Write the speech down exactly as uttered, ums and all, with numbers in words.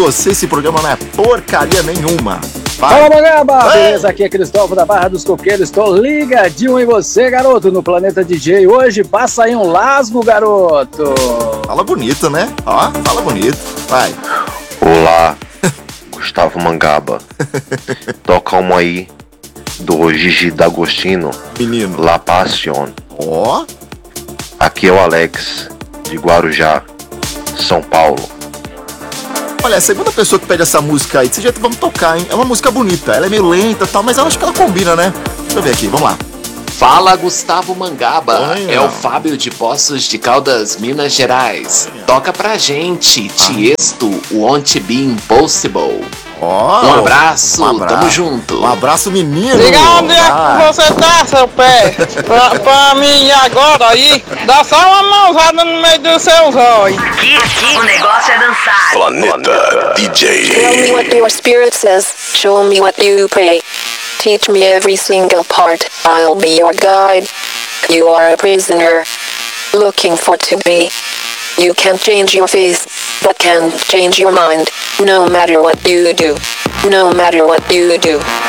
Você, esse programa não é porcaria nenhuma. Vai. Fala, Mangaba! Beleza? Aqui é Cristóvão da Barra dos Coqueiros. Estou ligadinho em você, garoto, no Planeta D J. Hoje passa aí um lasgo, garoto. Fala bonito, né? Ó, fala bonito. Vai. Olá, Gustavo Mangaba. Toca uma aí do Gigi D'Agostino, Menino. La Passion. Ó. Aqui é o Alex, de Guarujá, São Paulo. Olha, a segunda pessoa que pede essa música aí, desse jeito vamos tocar, hein? É uma música bonita, ela é meio lenta e tal, mas eu acho que ela combina, né? Deixa eu ver aqui, vamos lá. Fala, Gustavo Mangaba. Oi, é ó. o Fábio de Poços de Caldas, Minas Gerais. Toca pra gente, Tiesto, Won't Be Impossible. Ó. Um abraço, um abraço. tamo junto. Um abraço, menino. Diga onde é Vai. que você tá, seu pé? Pra, pra mim agora aí, dá só uma mãozada no meio dos seus olhos. Aqui, aqui, o negócio é dançar. Planeta D J. Tell me what your spirit says, show me what you pray. Teach me every single part, I'll be your guide. You are a prisoner, looking for to be. You can't change your face, but can change your mind. No matter what you do, no matter what you do.